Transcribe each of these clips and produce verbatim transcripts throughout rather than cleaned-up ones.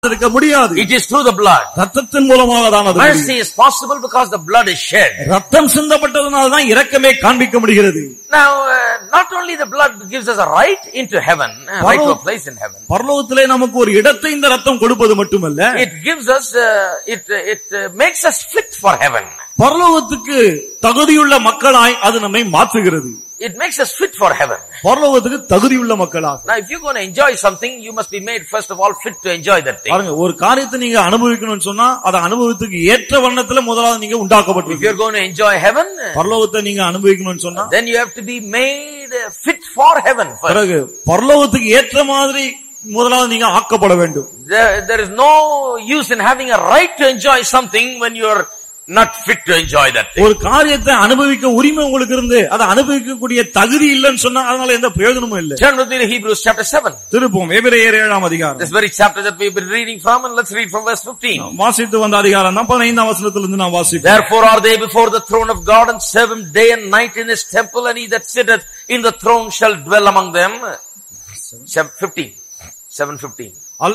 இருக்க முடியாது. It is through the blood. ரத்தத்தின் மூலமாக தான் அது. Mercy is possible because the blood is shed. ரத்தம் சிந்தப்பட்டதனால தான் இரக்கமே காண்பிக்க முடிகிறது. Now uh, not only the blood gives us a right into heaven, uh, right to a place in heaven. பரலோகத்திலே நமக்கு ஒரு இடத்தை இந்த ரத்தம் கொடுப்பது மட்டுமல்ல, it gives us uh, it it uh, makes us fit for heaven. பரலோகத்துக்கு தகுதியுள்ள மக்களாய் அது நம்மை மாற்றுகிறது. It makes us fit for heaven. பரலோகத்துக்கு தகுதியுள்ள மக்களாக. Now if you're going to enjoy something, you must be made first of all fit to enjoy that thing. பாருங்க, ஒரு காரியத்தை நீங்க அனுபவிக்கணும்னு சொன்னா அத அனுபவத்துக்கு ஏற்ற வண்ணத்துல முதலாவது நீங்க உண்டாக்கப்பட்டிருக்கீங்க. If you're going to enjoy heaven, பரலோகத்தை நீங்க அனுபவிக்கணும்னு சொன்னா then you have to be made fit for heaven first. பிறகு பரலோகத்துக்கு ஏற்ற மாதிரி முதலாவது நீங்க ஆக்கப்பட வேண்டும். There, there is no use in having a right to enjoy something when you're not fit to enjoy that thing. ஒரு காரியத்தை அனுபவிக்க உரிமை உங்களுக்கு இருந்து அதை அனுபவிக்க கூடிய தகுதி இல்லன்னு சொன்னா அதனால எந்த பிரயோஜனமும் இல்லை. Turn with me to Hebrews chapter seven. திருப்போம் எபிரேயர் ஏழாம் அதிகாரம். This very chapter that we've been reading from, and let's read from verse fifteen. வாசித்து வந்த அதிகாரம் தான் பதினைந்தாம் வசனத்திலிருந்து நாம் வாசிப்போம். Therefore are they before the throne of God and serve him day and night in his temple, and he that sitteth in the throne shall dwell among them. fifteen. seven fifteen.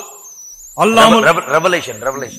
Revelation, Revelation.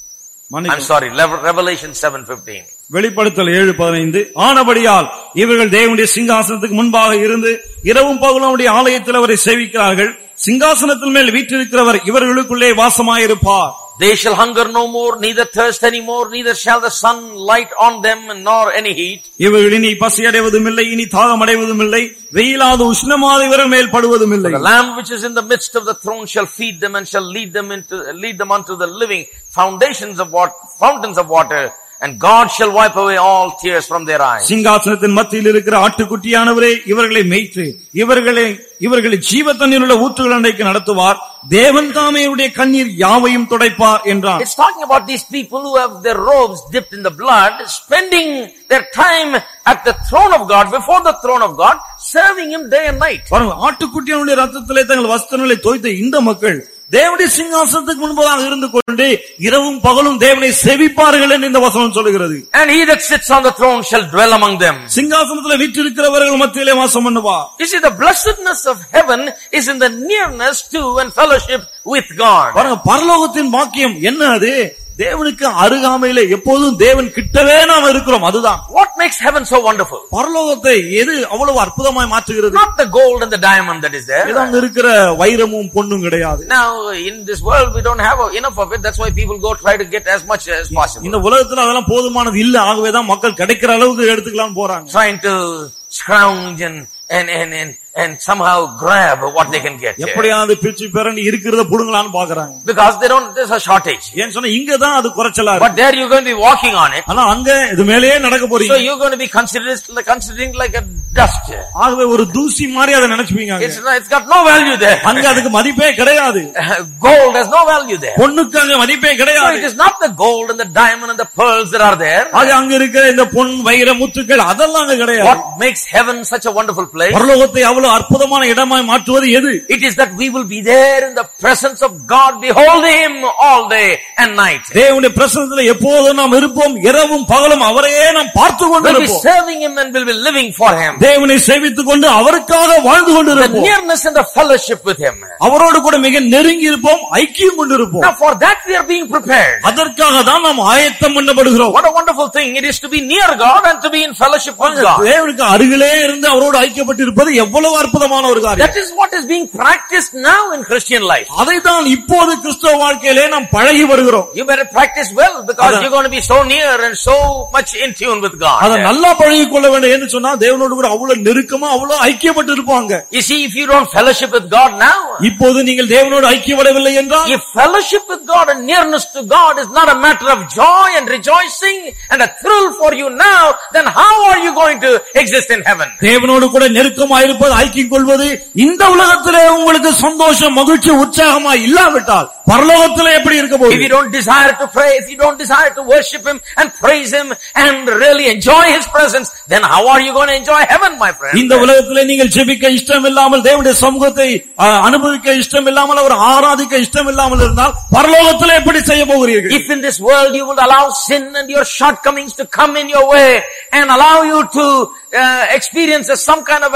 I'm sorry, Revelation seven fifteen. வெளிப்படுத்தல் ஏழு பதினைந்து. ஆனபடியால் இவர்கள் தேவனுடைய சிங்காசனத்துக்கு முன்பாக இருந்து இரவும் பகலும் அவருடைய ஆலயத்தில் அவரை சேவிக்கிறார்கள். சிங்காசனத்தின் மேல் வீற்றிருக்கிறவர் இவர்களுக்குள்ளே வாசமாயிருப்பார். They shall hunger no more, neither thirst any more, neither shall the sun light on them, nor any heat. இவர்கள் இனி பசி அடைவதும் இல்லை, இனி தாகம் அடைவதும் இல்லை, வெயிலாத உஷ்ணமாத இவர்கள் மேல் படுவதும் இல்லை. The lamb which is in the midst of the throne shall feed them and shall lead them into lead them unto the living foundations of water, fountains of water, and God shall wipe away all tears from their eyes. சிங்காசனத்தின் மத்தியில் இருக்கிற ஆட்டுக்குட்டியானவரே இவர்களை மேய்த்து இவர்களை இவர்களை ஜீவ தண்ணீர் உள்ள ஊற்றுகள் அண்டைக்கு நடத்துவார். தேவன் தாமே இவருடைய கண்ணீர் யாவையும் துடைப்பார் என்றார். It's talking about these people who have their robes dipped in the blood, spending their time at the throne of God, before the throne of God, serving him day and night. பாருங்க, ஆட்டுக்குட்டியானுடைய ரத்தத்திலே தங்கள் வஸ்திரங்களை தோய்த்த இந்த மக்கள் தேவனுடைய சிங்காசனத்துக்கு முன்பதாக இருந்து கொண்டு இரவும் பகலும் தேவனை சேவிப்பார்கள் என்று இந்த வசனம் சொல்கிறது. And he that sits on the throne shall dwell among them. சிங்காசனத்திலே வீற்றிருக்கிறவர்கள் மத்தியிலே வாசம் பண்ணுவார். You see, the blessedness of heaven is in the nearness to and fellowship with God. பாருங்க, பரலோகத்தின் பாக்கியம் என்ன? அது தேவனுக்கு அருகாமையிலே எப்போதும் தேவன் கிட்டவே நாம் இருக்கிறோம். அதுதான். What makes heaven so wonderful? பரலோகத்தை எது அவ்வளவு அற்புதமாய் மாற்றுகிறது? Not the gold and the diamond that is there. இதாங்க இருக்கிற வைரமும் பொன்னும் கிடையாது. Now in this world we don't have enough of it. That's why people go try to get as much as possible. இந்த உலகத்துல அதெல்லாம் போதுமானது இல்ல, ஆகவே தான் மக்கள் கிடைக்கிற அளவுக்கு எடுத்துக்கலாம் போறாங்க. Trying to scrounge and and and and and somehow grab what they can get. எப்படியாவது பிச்சு பெறண்டி இருக்கிறத புடுங்கலாம்னு பாக்குறாங்க. Because they don't, there's a shortage. ஏன் சொன்னா இங்க தான் அது குறைச்சலா இருக்கு. But there you're going to be walking on it. ஆனா அங்க இது மேலேயே நடக்க போறீங்க. So you're going to be considered considering like a dust. ஆகவே ஒரு தூசி மாதிரி அதை நினைச்சுப்பீங்க. It's it's got no value there. அங்க அதுக்கு மதிப்பே கிடையாது. Gold has no value there. பொன்னுக்கு அங்க மதிப்பே கிடையாது. So it is not the gold and the diamond and the pearls that are there. அது அங்க இருக்கிற இந்த பொன் வைர முத்துக்கள் அதெல்லாம் அங்க கிடையாது. What makes heaven such a wonderful place? பரலோகத்தை அவ்வளவு அற்புதமான இடமாய் மாற்றுவது எது? It is that we will be there in the presence of God, beholding him all day and night. தேவனுடைய பிரசன்னத்திலே எப்போதும் நாம் இருப்போம், இரவும் பகலும் அவரையே நாம் பார்த்து கொண்டிருப்போம். We'll be serving him and we'll be living for him. தேவனை சேவித்துக் கொண்டு அவருக்காக வாழ்ந்து கொண்டிருப்போம். The nearness and the fellowship with him. அவரோடு கூட மிக நெருங்கி இருப்போம், ஐக்கியம் கொண்டிருப்போம். Now for that we are being prepared. அதற்காக தான் நாம் ஆயத்தம் பண்ணப்படுகிறோம். What a wonderful thing it is to be near God and to be in fellowship with God. தேவனுக்கு அருகிலே இருந்து அவரோடு ஐக்கியப்பட்டிருப்பது எவ்வளவு அற்புதமான ஒரு காரியம். That is what is being practiced now in Christian life. அதைத்தான் இப்போது கிறிஸ்தவ வாழ்க்கையிலே நாம் பழகி வருகிறோம். You better practice well because you're going to be so near and so much in tune with God. அத நல்லா பழகிக் கொள்ள வேண்டும் என்று சொன்னா தேவனோடு கூட அவ்வளவு நெருக்கமா அவ்வளவு ஐக்கியப்பட்டு இருப்பாங்க. You see, if you don't fellowship with God now, இப்போது நீங்கள் தேவனோடு ஐக்கியப்படவில்லை என்றால், if fellowship with God and nearness to God is not a matter of joy and rejoicing and a thrill for you now, then how are you going to exist in heaven? தேவனோடு கூட நெருக்கமாக இருப்பது, ஐக்கியம் கொள்வது இந்த உலகத்திலே உங்களுக்கு சந்தோஷம், மகிழ்ச்சி, உற்சாகமா இல்லாவிட்டால் பரலோகத்திலே எப்படி இருக்க போகுது? If you don't desire to pray, if you don't desire to worship him and praise him and really enjoy his presence, then how are you going to enjoy heaven, my friend? இந்த உலகத்திலே நீங்கள் ஜெபிக்க இஷ்டம் இல்லாமல், தேவனுடைய சமூகத்தை அனுபவிக்க இஷ்டம் இல்லாமல், அவர் ஆராதிக்க இஷ்டம் இல்லாமல் இருந்தால் பரலோகத்திலே எப்படி செய்ய போகிறீர்கள்? If in this world you will allow sin and your shortcomings to come in your way and allow you to uh, experience some kind of a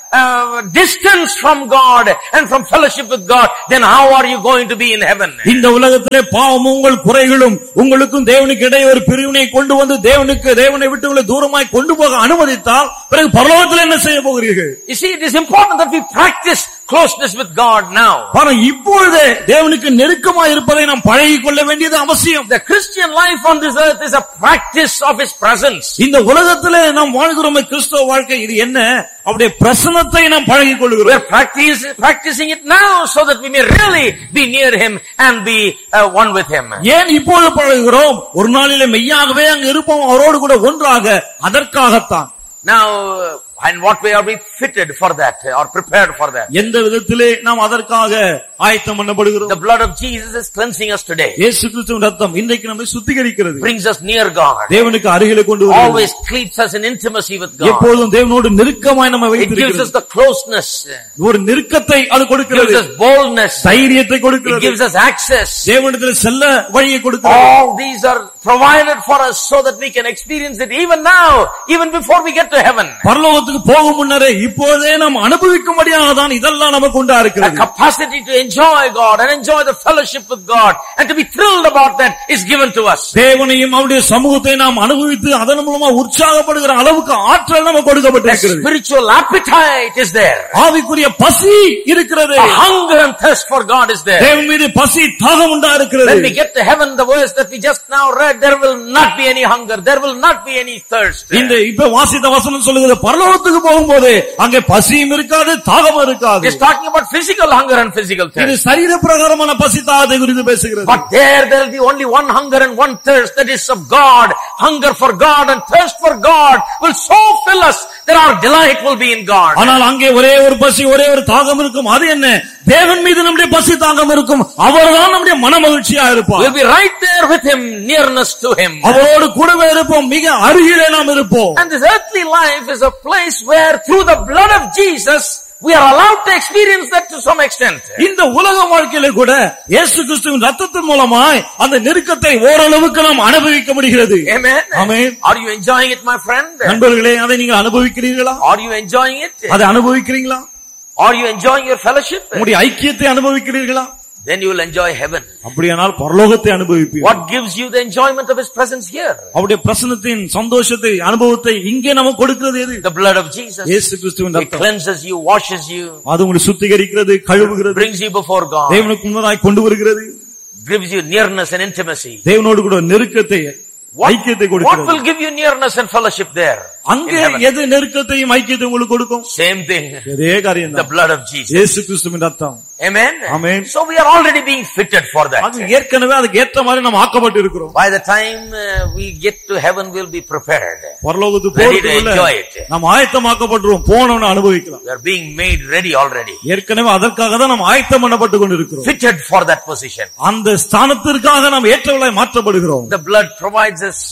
uh, distance from God and from fellowship with God, then how are you going to be in heaven? இந்த உலகத்திலே பாவமும் உங்கள் குறைகளும் உங்களுக்கும் தேவனுக்கு இடையே ஒரு பிரிவினை கொண்டு வந்து தேவனுக்கு தேவனை விட்டு உங்களை தூரமாய் கொண்டு போக அனுமதித்தால் பிறகு பரலோகத்தில் என்ன செய்ய போகிறீர்கள்? You see, it is important that we practice closeness with God now. ஆனா இப்பொழுதே தேவனுக்கு நெருக்கமாய் இருப்பதை நாம் பழகிக் கொள்ள வேண்டியது அவசியம். The Christian life on this earth is a practice of His presence. இந்த உலகத்திலே நாம் வாழ்கிறோம் கிறிஸ்தவ வாழ்க்கை இது என்ன? அவருடைய பிரசன்னத்தை நாம் பழகிக் கொள்கிறோம். We are practice, practicing it now so that we may really be near Him and be uh, one with Him. ஏன் இப்பொழுது பழகுகிறோம்? ஒரு நாளிலே மெய்யாகவே அங்கு இருப்போம் அவரோடு கூட ஒன்றாக. அதற்காகத்தான். Now, and what way are we fitted for that or prepared for that? எந்த விதத்திலே நாம் அதற்காக ஆயத்தம் பண்ணப்படுகிறோம்? The blood of Jesus is cleansing us today. இயேசு கிறிஸ்துவின் ரத்தம் இன்றைக்கு நம்மை சுத்திகரிக்கிறது. Brings us near God. தேவனுக்கு அருகிலே கொண்டு வருகிறது. Always keeps us in intimacy with God. எப்பொழுதும் தேவனோடு நெருக்கமாய் நம்மை வைத்திருக்கிறது. It gives us the closeness. ஒரு நெருக்கத்தை அது கொடுக்கிறது. Gives us boldness. தைரியத்தை கொடுக்கிறது. It gives us access. தேவனிடத்தில் செல்ல வழியை கொடுக்கிறது. All these are provided for us so that we can experience it even now, even before we get to heaven. பரலோகத்துக்கு போகும் முன்னரே இப்போதே நாம் அனுபவிக்கும்படியாக தான் இதெல்லாம் நமக்கு உண்டா இருக்கிறது. The capacity to enjoy God and enjoy the fellowship with God and to be thrilled about that is given to us. தேவனையும் அவருடைய சமூகத்தை நாம் அனுபவித்து அதன் மூலமா உற்சாகப்படுகிற அளவுக்கு ஆற்றல் நமக்கு கொடுக்கப்பட்டிருக்கிறது. Spiritual appetite is there. ஆவிக்குரிய பசி இருக்கிறது. A hunger and thirst for God is there. தேவன் மீது பசி தாகம் உண்டா இருக்கிறது. When we get to heaven, the verse that we just now read, there will not be any hunger, there will not be any thirst. இந்த இப்ப வாசித்த வசனம் சொல்லுகிறது பரலோகத்துக்கு போகும்போது அங்கே பசியும் இருக்காது தாகமும் இருக்காது. It's talking about physical hunger and physical thirst. இது சரீர பிரகாரமான பசி தாகத்தை குறித்து பேசுகிறது. But there there will be only one hunger and one thirst, that is of God. Hunger for God and thirst for God will so fill us that our delight will be in God. ஆனால் அங்கே ஒரே ஒரு பசி ஒரே ஒரு தாகம் இருக்கும். அது என்ன? தேவன் மீது நம்முடைய பசி தாகம் இருக்கும். அவர்தான் நம்முடைய மனமகிழ்ச்சியா இருப்பார். We'll be right there with Him, nearness to Him. அவரோடு கூடவே இருப்போம். மிக அருகிலே நாம் இருப்போம். And this earthly life is a place where through the blood of Jesus we are allowed to experience that to some extent. இந்த உலக வாழ்க்கையிலே கூட இயேசு கிறிஸ்துவின் ரத்தத்தின் மூலமாய் அந்த நெருக்கத்தை ஓரளவுக்கு நாம் அனுபவிக்க முடிகிறது. Amen. Amen. Are you enjoying it, my friend? நண்பர்களே, அதை நீங்கள் அனுபவிக்கிறீர்களா? Are you enjoying it? அதை அனுபவிக்கிறீங்களா? Are you enjoying your fellowship? உங்களுடைய ஐக்கியத்தை அனுபவிக்கிறீர்களா? Then you will enjoy heaven. அப்படியானால் பரலோகத்தை அனுபவிப்பீர்கள். What gives you the enjoyment of His presence here? அவருடைய பிரசன்னத்தின் சந்தோஷத்தை அனுபவத்தை இங்கே நமக்கு கொடுக்கிறது எது? The blood of Jesus. இயேசு கிறிஸ்துவின் It ரத்தம். cleanses you, washes you. அது உங்களை சுத்திகரிக்கிறது, கழுவுகிறது, brings you before God. தேவனுக்கு முன்னதாய் கொண்டு வருகிறது. Gives you nearness and intimacy. தேவனோடு கூட நெருக்கத்தை ஐக்கியத்தை What கொடுக்கிறது. will give you nearness and fellowship there? அங்கே எது நெருக்கத்தையும் ஐக்கியத்தை உங்களுக்கு கொடுக்கும்? Same thing. அதே காரியம் The தான். blood of Jesus. இயேசு கிறிஸ்துவின் ரத்தம். Amen. Amen. So we are already being fitted for that. அது ஏற்கனவே அதுக்கு ஏற்ற மாதிரி நாம் ஆக்கப்பட்டு இருக்கிறோம். By the time uh, we get to heaven, we'll be prepared. பரலோகத்துக்கு Ready to போறதுக்குள்ள enjoy it. நாம் ஆயத்தமாக்கப்பட்டுறோம். போனோம்னு அனுபவிக்கலாம். We are being made ready already. ஏற்கனவே அதற்காக தான் நாம் ஆயத்தம் பண்ணப்பட்டு கொண்டிருக்கிறோம். Fitted for that position. அந்த ஸ்தானத்திற்காக நாம் ஏற்றவளாய் மாற்றப்படுகிறோம். The blood provides us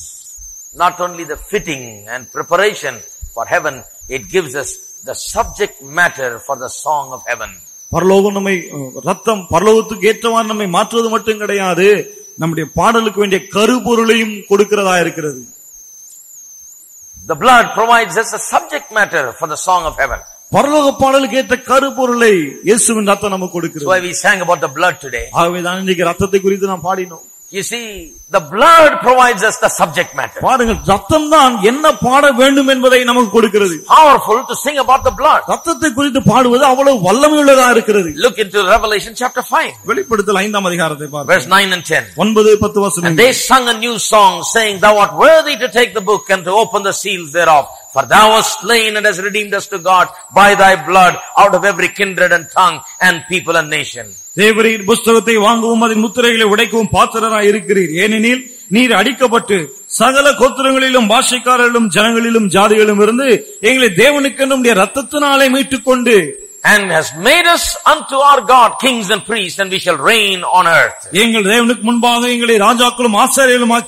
not only the fitting and preparation for heaven, it gives us the subject matter for the song of heaven. பரலோகம் நம்மை ரத்தம் பரலோகத்துக்கு ஏற்றவாறு நம்மை மாற்றுவது மட்டும் கிடையாது, நம்முடைய பாடலுக்கு வேண்டிய கருப்பொருளையும் கொடுக்கிறதா இருக்கிறது. The blood provides us a subject matter for the song of heaven. பரலோக பாடலுக்கு ஏற்ற கருப்பொருளை இயேசுவின் ரத்தம் நமக்கு கொடுக்கிறது. So we sang about the blood today. ஆகவே தான் இன்னைக்கு ரத்தத்தை குறித்து நாம் பாடினோம். You see, the blood provides us the subject matter. பாருங்கள், ரத்தம் தான் என்ன பாட வேண்டும் என்பதை நமக்கு கொடுக்கிறது. Powerful to sing about the blood. ரத்தத்தை குறித்து பாடுவது அவ்வளவு வல்லமையுள்ளதா இருக்கிறது. Look into Revelation chapter five. வெளிப்படுத்தல் ஐந்தாம் அதிகாரத்தை பாருங்கள். Verse nine and ten. ஒன்பது பத்து வசனங்கள். And they sung a new song, saying, Thou art worthy to take the book and to open the seals thereof. For thou wast slain and hast redeemed us to God by thy blood out of every kindred and tongue and people and nation. தேவரீர் புஸ்தகத்தை வாங்கவும் அதன் முத்திரைகளை உடைக்கவும் பாத்திரராய் இருக்கிறீர். ஏனெனில் நீர் அடிக்கப்பட்டு சகல கோத்திரங்களிலும் பாஷைக்காரர்களும் ஜனங்களிலும் ஜாதிகளிலும் இருந்து எங்களை தேவனுக்கென்றும் ரத்தத்தினாலே மீட்டுக் கொண்டு and has made us unto our God kings and priests, and we shall reign on earth. எங்கள் தேவனுக்கு முன்பாக எங்களை ராஜாக்களும் ஆசாரியர்களும் ஆக்கினீர்.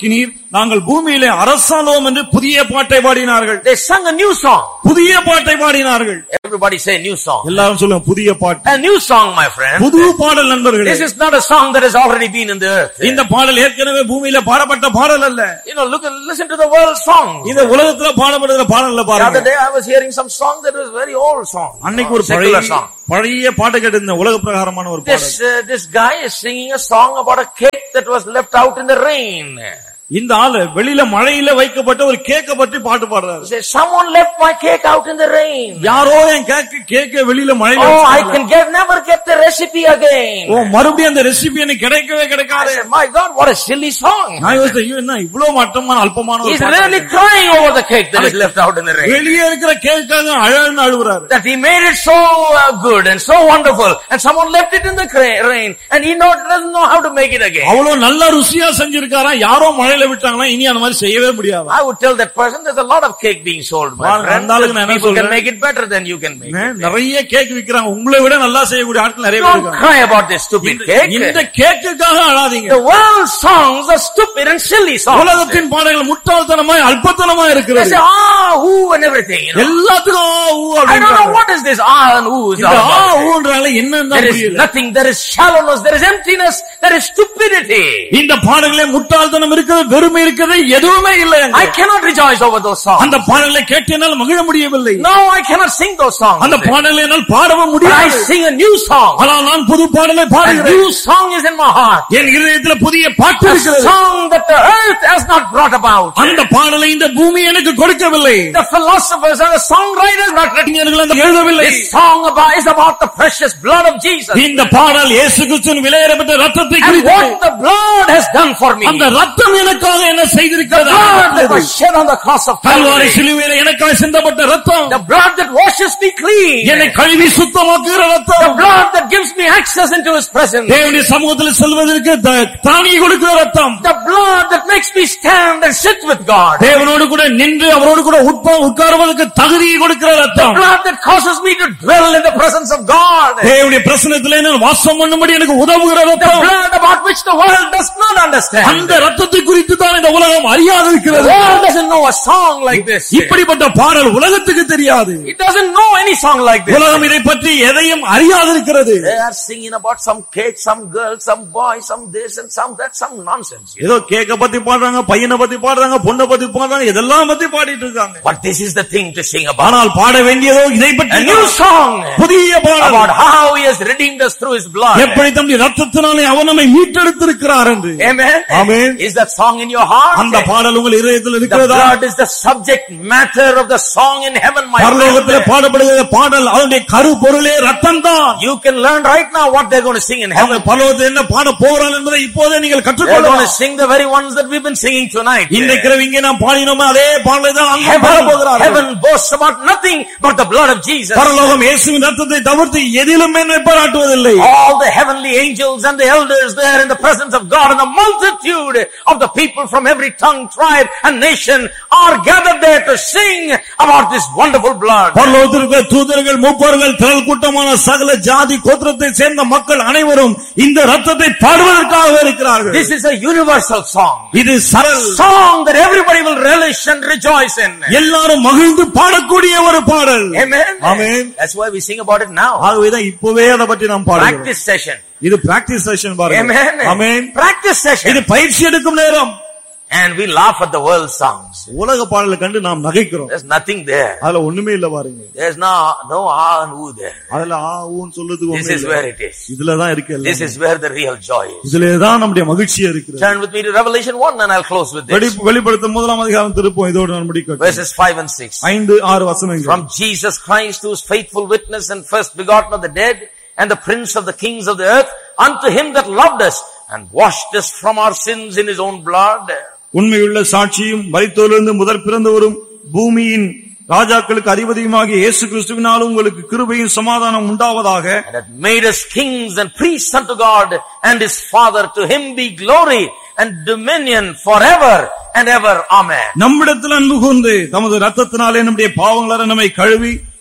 நாங்கள் பூமியிலே அரசாளுவோம் என்று புதிய பாட்டை பாடினார்கள். They sang a new song. புதிய பாட்டை பாடினார்கள். Everybody say new song. எல்லாரும் சொல்லுங்க புதிய பாட்டு. A new song, my friend. புது பாடல் நண்பர்களே. This is not a song that has already been in the earth. இந்த பாடல் ஏற்கனவே பூமியில பாடப்பட்ட பாடல் அல்ல. You know, look and listen to the world song. இந்த உலகத்துல பாடப்படுகிற பாடல்ல The பாருங்க. other day I was hearing some song that was very old song. அன்னைக்கு ஒரு secular song. பழைய பாட்டு கேட்டிருந்த உலக பிரகாரமான ஒரு பாடல். This uh, this guy is singing a song about a cake that was left out in the rain. இந்த ஆளு வெளியில மழையில வைக்கப்பட்ட ஒரு கேக்க பற்றி பாட்டு பாடுறாரு. He says, someone left my cake out in the rain. யாரோ என் கேக்க கேக்க வெளியில மழையில Oh, I வச்சாங்க. can get never get the recipe again. ஓ மறுபடியும் அந்த ரெசிபி எனக்கு கிடைக்கவே I கிடைக்காது. said, my God, what a silly song. நான் யோசிச்சேன், ஐயோ என்ன இவ்வளவு மட்டமான அல்பமான ஒரு He's பாட்டு. really crying over the cake that is left out in the rain. வெளியே இருக்கிற கேக்காக அழகுன்னு அழுகுறாரு. That he made it so uh, good and so wonderful, and someone left it in the cra- rain, and he not, doesn't know how to make it again. அவ்வளவு நல்ல ருசியா செஞ்சிருக்காரா, யாரோ மழையில விட்டாங்களா, இனி அந்த மாதிரி செய்யவே முடியாது. I would tell that person there's a lot of cake being sold, my friend. People can make it better than you can make it. நிறைய கேக் விக்கிறாங்க, உங்களை விட நல்லா செய்யக்கூடிய ஆட்கள் நிறைய பேர் Don't இருக்காங்க. cry about this stupid cake. இந்த கேக்குக்காக அழாதீங்க. The world songs are stupid and silly songs. உலகத்தின் பாடல்கள் முட்டாள்தனமாய் அல்பத்தனமாய் They இருக்கிறது. say ah, ooh and everything, you know. எல்லாத்துக்கும் ஆ, ஊ I don't know அப்படின்றாங்க. what is this ah and ooh is இந்த all ah about. ஊன்றால என்னன்னு There is புரியல. nothing, there is shallowness, there is emptiness, there is stupidity. இந்த பாடல்களே முட்டாள்தனம் இருக்கிறது, வெறுமை இருக்கிறது, எதுவுமே இல்லை. I cannot rejoice over those songs. அந்த பாடல்களை கேட்டு என்னால் மகிழ முடியவில்லை. No, I cannot sing those songs. அந்த பாடலை என்னால் பாடவும் But I முடியாது. sing a new song. ஆனால் நான் புது பாடலை A பாடுகிறேன். new song is in my heart. என் இதயத்துல புதிய பாட்டு A இருக்கிறது. song that the earth has not brought about. அந்த பாடலை இந்த பூமி எனக்கு கொடுக்கவில்லை. The philosophers and the songwriters not written. அறிஞர்கள் அந்த எழுதவில்லை. This song about, is about the precious blood of Jesus. இந்த பாடல் இயேசு கிறிஸ்துவின் விலையேறப்பட்ட ரத்தத்தை And குறித்து, what the blood has done for me. அந்த ரத்தம் எனக்காக என்ன செய்திருக்கிறது. Blood that was shed on the cross of Kalvari Calvary. சிலுவையிலே எனக்காக சிந்தப்பட்ட ரத்தம், The blood that washes me clean. என்னை கழுவி சுத்தமாக்குகிற The ரத்தம், blood that gives me access into His presence. தேவனுடைய சமூகத்தில் செல்வதற்கு த- தானியை கொடுக்கிற ரத்தம், The blood that makes me stand and sit with God. தேவனோடு கூட நின்று அவரோடு கூட உட்பா உட்காருவதற்கு தகுதியை கொடுக்கிற ரத்தம், Blood that causes me to dwell in the presence of God. தேவனுடைய பிரசன்னத்திலே நான் வாசம் பண்ணும்படி எனக்கு உதவுகிற The ரத்தம். blood about which the world does not understand. அந்த ரத்தத்தை குறித்து தான் இந்த உலகம் அறியாது The இருக்கிறது. world doesn't know a song like this. இப்படிப்பட்ட பாடல் உலகத்துக்கு தெரியாது. It doesn't know any song like this. உலகம் இதை பற்றி எதையும் அறியாது இருக்கிறது. They are singing about some cake, some girl, some boy, some this and some that, some nonsense. ஏதோ கேக்க பத்தி பாடுறாங்க, பையனை பத்தி பாடுறாங்க, பொண்ணை பத்தி பாடுறாங்க, இதெல்லாம் பத்தி பாடிட்டு இருக்காங்க. But this is the thing to sing about. ஆனால் பாட வேண்டியதோ இதை பற்றி A new song புதிய பாடல், about how He has redeemed us through His blood. எப்படி தம்முடைய ரத்தத்தினாலே அவர் நம்மை மீட்டெடுத்திருக்கிறார் என்று. Amen. Amen. Is that song in your heart? அந்த பாடல் உங்கள் இதயத்தில் The இருக்கிறதா? blood is the subject matter of the song in heaven, my பரலோகத்திலே friend. பாடப்படுகிற பாடல் அதனுடைய கரு பொருளே ரத்தம் தான். You can learn right now what they're going to sing in அவங்க heaven. பரலோகத்தில் என்ன பாட போகிறார்கள் என்பதை இப்போதே நீங்கள் They're going to கற்றுக்கொள்ளலாம். sing the very ones that we've been singing tonight. இன்றைக்கு இரவு இங்கே நாம் பாடினோமே அதே பாடலை தான் அங்கே பாட Heaven, போகிறார்கள். heaven boasts about nothing but the blood of Jesus. பரலோகம் இயேசுவின் ரத்தத்தை தவிர்த்து எதிலும் மேன்மை பாராட்டுவதில்லை. All the heavenly angels and the elders there in the presence of God, and the multitude of the people from every tongue, tribe and nation are gathered there to sing about this wonderful blood. பரலோகத்தில் இருக்கிற தூதர்கள், மூப்பர்கள், திரள் கூட்டமான சகல ஜாதி கோத்திரத்தை சேர்ந்த மக்கள் அனைவரும் இந்த ரத்தத்தை பாடுவதற்காக இருக்கிறார்கள். This is a universal song. இது சரல் Song that everybody will relish and rejoice in. எல்லாரும் மகிழ்ந்து பாடக்கூடிய ஒரு பாடல். Amen. Amen. That's why we sing about it now. ஆகவேதான் இப்பவே அதை பற்றி நாம் பாடுகிறோம். Practice session. இது பிராக்டிஸ் செஷன் பாருங்க. Amen. Amen. Practice session. இது பயிற்சி எடுக்கும் நேரம். And we laugh at the world songs. உலக பாடலை கண்டு நாம் நகைக்கிறோம். There's nothing there. அதுல ஒண்ணுமே இல்ல பாருங்க. There's no no ah and ooh there. அதுல ஆ ஊன்னு சொல்றது This ஒண்ணு is இல்ல. where it is. இதுலதான் இருக்கு எல்லாம். This is where the real joy is. இதுலதான் நம்முடைய மகிழ்ச்சி இருக்கிறது. Turn with me to Revelation one and I'll close with this. வெளி- வெளிப்படுத்தும் முதலாம் அதிகாரம் திருப்போம். இதோடு நான் முடிக்கிறேன். Verses five and six. ஐந்து ஆறு வசனங்கள். From Jesus Christ, who is faithful witness and first begotten of the dead and the prince of the kings of the earth, unto Him that loved us and washed us from our sins in His own blood. உண்மையுள்ள சாட்சியும் மரித்தோரிலிருந்து முதற் பிறந்தவரும் பூமியின் ராஜாக்களுக்கு அதிபதியுமாகிய இயேசு கிறிஸ்துவினாலும் உங்களுக்கு கிருபையும் சமாதானம் உண்டாவதாக. And hath made us kings and priests unto God and His Father. To Him be glory and dominion forever and ever. Amen. நம்மிடத்தில் அன்பு கூர்ந்து தமது ரத்தத்தினாலே நம்முடைய பாவங்களை நம்மை கழுவி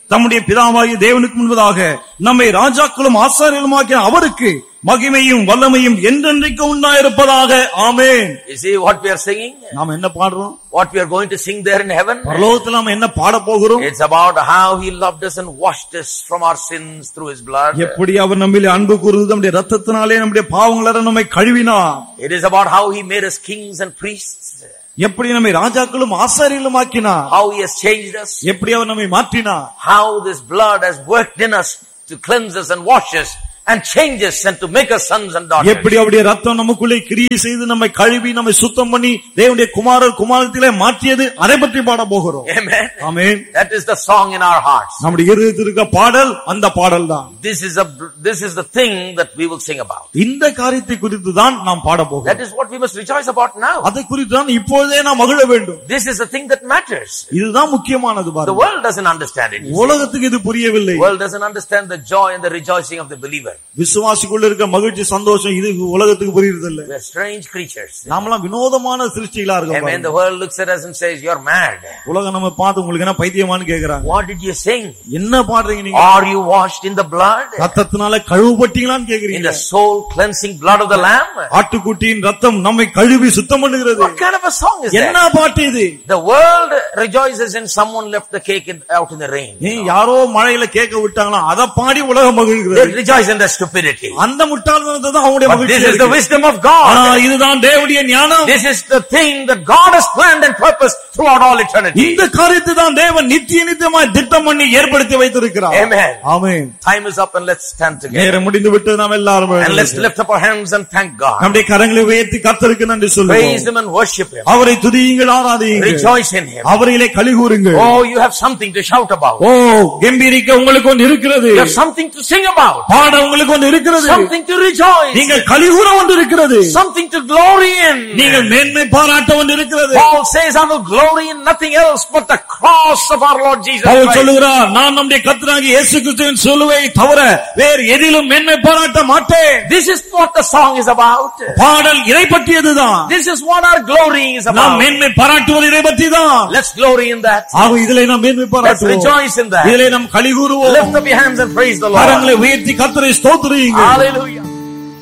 தம்முடைய பிதாவாகிய தேவனுக்கு முன்பதாக நம்மை ராஜாக்களும் ஆசாரியர்களுமாக்கிய அவருக்கு மகிமையும் வல்லமையும் என்றென்றைக்கும் உண்டாயிருப்பதாக. ஆமென். You see what we are singing? நாம் என்ன பாடுறோம்? What we are going to sing there in heaven? பரலோகத்தில் நாம் என்ன பாட போகிறோம்? It's about how he loved us and washed us from our sins through his blood. எப்படி அவர் நம்மிலே அன்பு கூர்ந்து நம்முடைய இரத்தத்தினாலே நம்முடைய பாவங்களை நம்மை கழுவினார். It is about how he made us kings and priests. எப்படி நம்மை ராஜாக்களும் ஆசாரியர்களும் ஆக்கினார். How he has changed us. எப்படி அவர் நம்மை மாற்றினார். How this blood has worked in us to cleanse us and wash us and change us and to make us sons and daughters. எப்படி அவருடைய ரத்தம் நமக்குள்ளே கிரியை செய்து நம்மை கழுவி நம்மை சுத்தம் பண்ணி தேவனுடைய குமாரர் குமாரத்திலே மாற்றியது, அதை பற்றி பாட போகிறோம். Amen. Amen. That is the song in our hearts. நம்முடைய இருதயத்தில் இருக்க பாடல் அந்த பாடல் தான். This is a this is the thing that we will sing about. இந்த காரியத்தை குறித்து தான் நாம் பாட போகிறோம். That is what we must rejoice about now. அதை குறித்து தான் இப்பொழுதே நாம் மகிழ வேண்டும். This is the thing that matters. இதுதான் முக்கியமானது. The பாருங்க, world doesn't understand it. உலகத்துக்கு இது புரியவில்லை. The world doesn't understand the joy and the rejoicing of the believer. விசுவாசிக்குள்ள இருக்க மகிழ்ச்சி சந்தோஷம் இது உலகத்துக்கு புரியுறதில்லை. We are strange creatures. நாமெல்லாம் வினோதமான சிருஷ்டிகளா இருக்கோம். Amen. The world looks at us and says, "You're mad." உலகம் நம்ம பார்த்து உங்களுக்கு என்ன பைத்தியமான்னு கேக்குறாங்க. What did you sing? என்ன பாடுறீங்க நீங்க? Are you washed in the blood? ரத்தத்தினால கழுவப்பட்டீங்களான்னு In கேக்குறீங்க. the soul cleansing blood of the lamb? ஆட்டுக்குட்டியின் ரத்தம் நம்மை கழுவி சுத்தம் பண்ணுகிறது. What kind of a song is என்ன that? பாட்டு இது? The world rejoices in someone left the cake in, out in the rain. நீ யாரோ மழையில கேக்க விட்டாங்களா, அத பாடி உலகம் மகிழ்கிறது. They rejoice in their stupidity. அந்த முட்டாள்தனத்தை தான் அவங்களுடைய But மகிழ்ச்சி. this is the wisdom of ஆனா God. இதுதான் தேவனுடைய ஞானம். This is the thing that God has planned and purposed throughout all eternity. இந்த காரியத்தை தான் தேவன் நித்திய நித்தியமாய் திட்டம் பண்ணி ஏற்படுத்தி வைத்திருக்கிறார். Amen. Amen. Time is up and let's stand together. நேரம் முடிந்து விட்டு நாம் எல்லாரும் And let's lift up our hands and thank God. நம்முடைய கரங்களை உயர்த்தி கர்த்தருக்கு நன்றி சொல்லுவோம். Praise him and worship him. அவரை துதியுங்கள், ஆராதியுங்கள். Rejoice in him. அவரிலே களிகூருங்கள். Oh, you have something to shout about. ஓ, கம்பீரிக்க உங்களுக்கு ஒன்று இருக்கிறது. You have something to sing about. பாட உங்களுக்கு ஒன்று இருக்கிறது. Something to rejoice. நீங்கள் களிகூர ஒன்று இருக்கிறது. Something to glory in. நீங்கள் மேன்மை பாராட்ட ஒன்று இருக்கிறது. Paul says, I will glory in nothing else but the cross of our Lord Jesus Pavul Christ. சொல்லுகிறார், நான் நம்முடைய கர்த்தராகிய இயேசு கிறிஸ்துவின் சிலுவையை தவிர வேறு எதிலும் மேன்மை பாராட்ட மாட்டேன். This is what the song is about. பாடல் இதை பற்றியதுதான். This is what our glory is நாம் about. மேன்மை பாராட்டுவது இதை பற்றிதான். Let's glory in that. ஆக இதிலே நாம் மேன்மை Let's பாராட்டுவோம். rejoice in that. இதிலே நாம் களிகூருவோம். Lift up your hands and praise the Lord. கரங்களை உயர்த்தி கர்த்தரை ஸ்தோத்திரியுங்கள். Hallelujah.